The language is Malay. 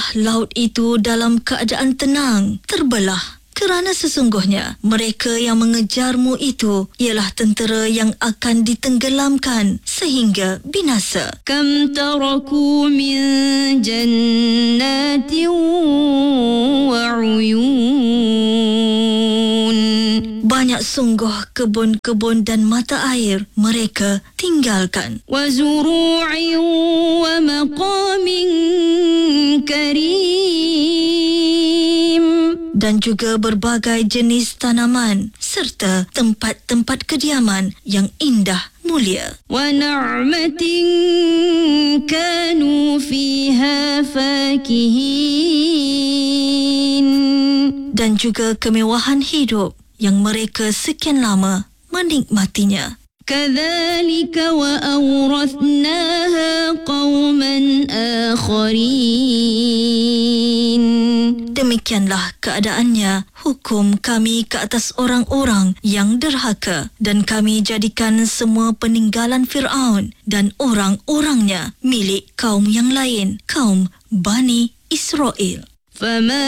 laut itu dalam keadaan tenang, terbelah. Kerana sesungguhnya mereka yang mengejarmu itu ialah tentera yang akan ditenggelamkan sehingga binasa. Kam taraku min jannatin wa uyun. Banyak sungguh kebun-kebun dan mata air mereka tinggalkan. Wa zuru'in wa maqamin karim. Dan juga berbagai jenis tanaman serta tempat-tempat kediaman yang indah mulia. Wa na'matin kanu fiha fakihin. Dan juga kemewahan hidup yang mereka sekian lama menikmatinya. Kadzalika wa awrathnaha qauman akharin. Demikianlah keadaannya, hukum kami ke atas orang-orang yang derhaka, dan kami jadikan semua peninggalan Fir'aun dan orang-orangnya milik kaum yang lain, kaum Bani Israel. Fama